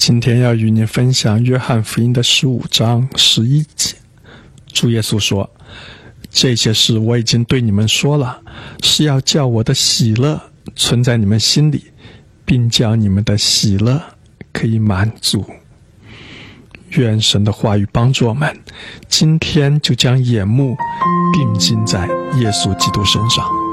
今天要与您分享约翰福音的15章11节。主耶稣说，这些事我已经对你们说了，是要叫我的喜乐存在你们心里，并叫你们的喜乐可以满足。愿神的话语帮助我们，今天就将眼目定睛在耶稣基督身上。